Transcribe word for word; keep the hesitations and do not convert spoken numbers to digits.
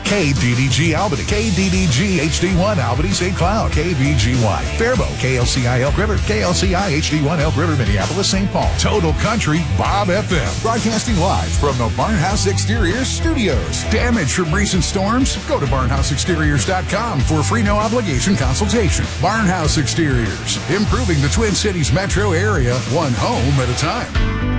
K D D G Albany, K D D G H D one Albany Saint Cloud, K V G Y Faribault, K L C I Elk River, K L C I H D one Elk River, Minneapolis, Saint Paul. Total Country Bob F M. Broadcasting live from the Barnhouse Exteriors studios. Damage from recent storms? Go to barnhouse exteriors dot com for a free no obligation consultation. Barnhouse Exteriors, improving the Twin Cities metro area one home at a time.